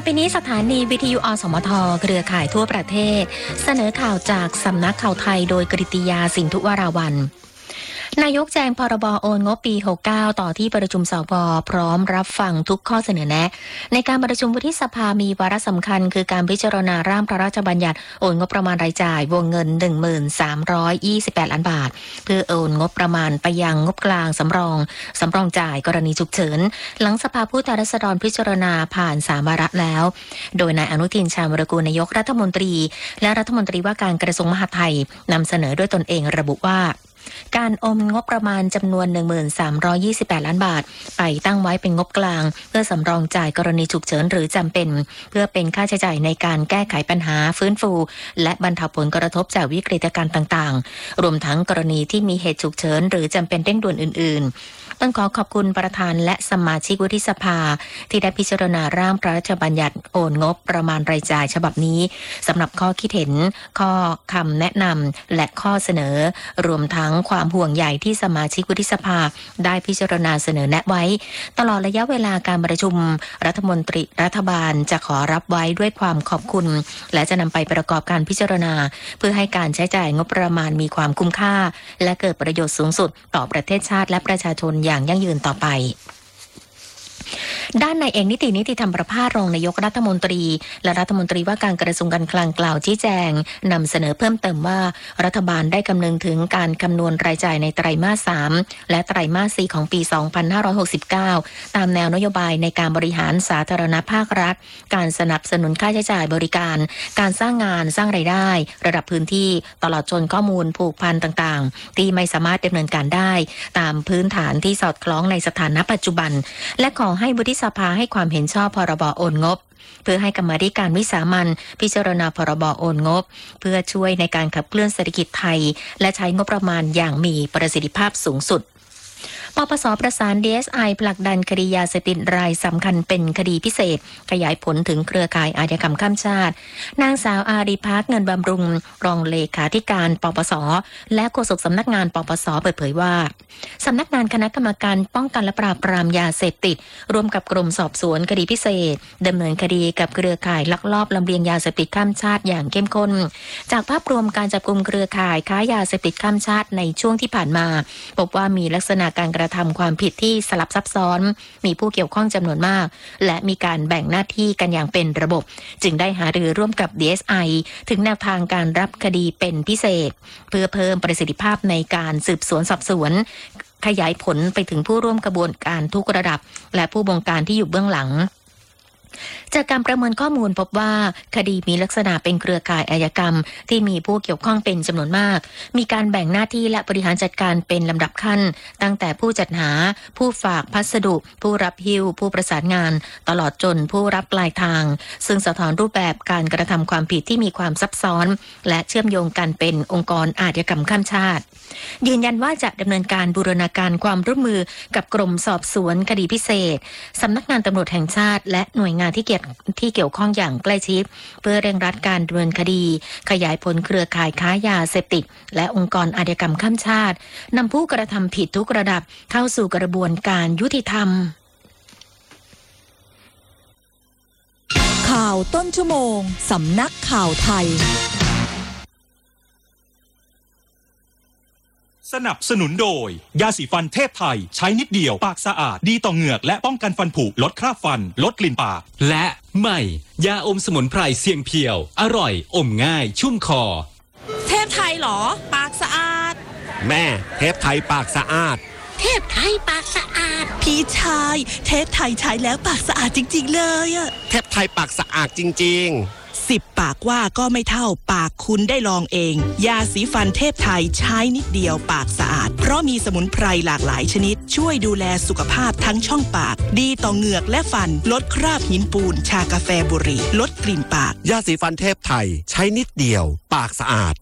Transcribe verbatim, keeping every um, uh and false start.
ไปนี้สถานีวิทยุอสมทเครือข่ายทั่วประเทศเสนอข่าวจากสำนักข่าวไทยโดยกฤติยาสินธุวราวัลย์นายกแจงพรบโอนงบปีหกสิบเก้าต่อที่ประชุมสวพร้อมรับฟังทุกข้อเสนอแนะในการประชุมวุฒิสภามีวาระสำคัญคือการพิจารณาร่างพระราชบัญญัติโอนงบประมาณรายจ่ายวงเงิน หนึ่งพันสามร้อยยี่สิบแปด ล้านบาทเพื่อโอนงบประมาณไปยังงบกลางสำรองสำรองจ่ายกรณีฉุกเฉินหลังสภาผู้แทนราษฎรพิจารณาผ่านสามวาระแล้วโดยนายอนุทินชาญวิรากูลนายกรัฐมนตรีและรัฐมนตรีว่าการกระทรวงมหาดไทยนำเสนอด้วยตนเองระบุว่าการอมงบประมาณจำนวน หนึ่งพันสามร้อยยี่สิบแปด ล้านบาทไปตั้งไว้เป็นงบกลางเพื่อสำรองจ่ายกรณีฉุกเฉินหรือจำเป็นเพื่อเป็นค่าใช้จ่ายในการแก้ไขปัญหาฟื้นฟูและบรรเทาผลกระทบจากวิกฤตการณ์ต่างๆรวมทั้งกรณีที่มีเหตุฉุกเฉินหรือจำเป็นเร่งด่วนอื่นๆต้องขอขอบคุณประธานและสมาชิกวุฒิสภาที่ได้พิจารณาร่างพระราชบัญญัติโอนงบประมาณรายจ่ายฉบับนี้สำหรับข้อคิดเห็นข้อคำแนะนำและข้อเสนอรวมทั้งความห่วงใยที่สมาชิกวุฒิสภาได้พิจารณาเสนอแนะไว้ตลอดระยะเวลาการประชุมรัฐมนตรีรัฐบาลจะขอรับไว้ด้วยความขอบคุณและจะนำไปประกอบการพิจารณาเพื่อให้การใช้จ่ายงบประมาณมีความคุ้มค่าและเกิดประโยชน์สูงสุดต่อประเทศชาติและประชาชนอย่างยั่งยืนต่อไปด้านนายเอกนิตินิติธรรมประภาสรองนายกรัฐมนตรีและรัฐมนตรีว่าการกระทรวงการคลังกล่าวชี้แจงนำเสนอเพิ่มเติมว่ารัฐบาลได้คำนึงถึงการคำนวณรายจ่ายในไตรมาสสามและไตรมาสสี่ของปีสองพันห้าร้อยหกสิบเก้าตามแนวนโยบายในการบริหารสาธารณภาครัฐการสนับสนุนค่าใช้จ่ายบริการการสร้างงานสร้างรายได้ระดับพื้นที่ตลอดจนข้อมูลผูกพันต่างๆที่ไม่สามารถดำเนินการได้ตามพื้นฐานที่สอดคล้องในสถานะปัจจุบันและขอให้วุฒิสภาให้ความเห็นชอบพรบโอนงบเพื่อให้กรรมาธิการวิสามัญพิจารณาพรบโอนงบเพื่อช่วยในการขับเคลื่อนเศรษฐกิจไทยและใช้งบประมาณอย่างมีประสิทธิภาพสูงสุดปปส.ประสาน ดี เอส ไอ ผลักดันคดียาเสพติดรายสำคัญเป็นคดีพิเศษขยายผลถึงเครือข่ายอาชญากรรมข้ามชาตินางสาวอารีภักเงินบำรุงรองเลขาธิการปปส.และโฆษกสำนักงานปปส.เปิดเผยว่าสำนักงานคณะกรรมการป้องกันและปราบปรามยาเสพติดร่วมกับกรมสอบสวนคดีพิเศษดำเนินคดีกับเครือข่ายลักลอบลำเลียงยาเสพติดข้ามชาติอย่างเข้มข้นจากภาพรวมการจับกุมเครือข่ายค้ายาเสพติดข้ามชาติในช่วงที่ผ่านมาพบว่ามีลักษณะการกระทำความผิดที่สลับซับซ้อนมีผู้เกี่ยวข้องจำนวนมากและมีการแบ่งหน้าที่กันอย่างเป็นระบบจึงได้หารือร่วมกับ ดี เอส ไอ ถึงแนวทางการรับคดีเป็นพิเศษเพื่อเพิ่มประสิทธิภาพในการสืบสวนสอบสวนขยายผลไปถึงผู้ร่วมกระบวนการทุกระดับและผู้บงการที่อยู่เบื้องหลังจากการประเมินข้อมูลพบว่าคดีมีลักษณะเป็นเครือข่ายอาชญากรรมที่มีผู้เกี่ยวข้องเป็นจำนวนมากมีการแบ่งหน้าที่และบริหารจัดการเป็นลำดับขั้นตั้งแต่ผู้จัดหาผู้ฝากพัสดุผู้รับหิ้วผู้ประสานงานตลอดจนผู้รับปลายทางซึ่งสะท้อนรูปแบบการกระทำความผิดที่มีความซับซ้อนและเชื่อมโยงกันเป็นองค์กรอาชญากรรมข้ามชาติยืนยันว่าจะดำเนินการบูรณาการความร่วมมือกับกรมสอบสวนคดีพิเศษสำนักงานตำรวจแห่งชาติและหน่วยงานที่เกี่ยวที่เกี่ยวข้องอย่างใกล้ชิดเพื่อเร่งรัดการดำเนินคดีขยายผลเครือข่ายค้ายาเสพติดและองค์กรอาชญากรรมข้ามชาตินำผู้กระทำผิดทุกระดับเข้าสู่กระบวนการยุติธรรมข่าวต้นชั่วโมงสำนักข่าวไทยสนับสนุนโดยยาสีฟันเทพไทยใช้นิดเดียวปากสะอาดดีต่อเหงือกและป้องกันฟันผุลดคราบฟันลดกลิ่นปากและใหม่ยาอมสมุนไพรเสียงเพียวอร่อยอมง่ายชุ่มคอเทพไทยหรอปากสะอาดแม่เทพไทยปากสะอาดเทพไทยปากสะอาดพี่ชายเทพไทยใช้แล้วปากสะอาดจริงๆเลยอะเทพไทยปากสะอาดจริงๆสิบปากว่าก็ไม่เท่าปากคุณได้ลองเองยาสีฟันเทพไทยใช้นิดเดียวปากสะอาดเพราะมีสมุนไพรหลากหลายชนิดช่วยดูแลสุขภาพทั้งช่องปากดีต่อเหงือกและฟันลดคราบหินปูนชากาแฟบุหรี่ลดกลิ่นปากยาสีฟันเทพไทยใช้นิดเดียวปากสะอาด